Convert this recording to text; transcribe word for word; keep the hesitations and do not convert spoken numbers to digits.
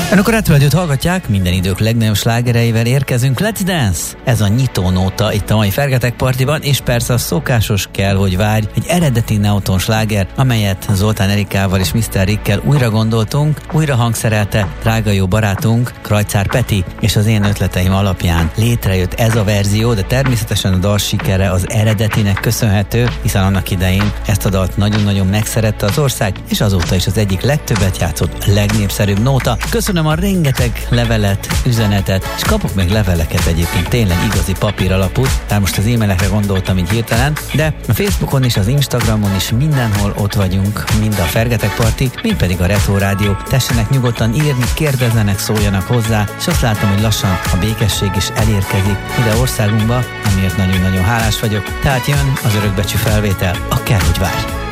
Önök a Retro Rádiót hallgatják, minden idők legnagyobb slágereivel érkezünk. Let's Dance! Ez a nyitónóta itt a mai Fergetek Partiban, és persze a szokásos Kell, hogy várj, egy eredeti Neoton sláger, amelyet Zoltán Erikával és miszter Rickkel újra gondoltunk, újra hangszerelte drága jó barátunk, Krajcár Peti, és az én ötleteim alapján létrejött ez a verzió, de természetesen a dal sikere az eredetinek köszönhető, hiszen annak idején ezt a dalt nagyon-nagyon megszerette az ország, és azóta is az egyik legtöbbet játszott, legnépszerűbb nóta. Köszönöm a rengeteg levelet, üzenetet, és kapok még leveleket egyébként, tényleg igazi papír alapú, tehát most az e-mailekre gondoltam így hirtelen, de a Facebookon és az Instagramon is mindenhol ott vagyunk, mind a Fergetek Parti, mind pedig a Retro Rádió. Tessenek nyugodtan írni, kérdezzenek, szóljanak hozzá, és azt látom, hogy lassan a békesség is elérkezik ide országunkba, amiért nagyon-nagyon hálás vagyok. Tehát jön az örökbecsű felvétel, a Kell, hogy várj!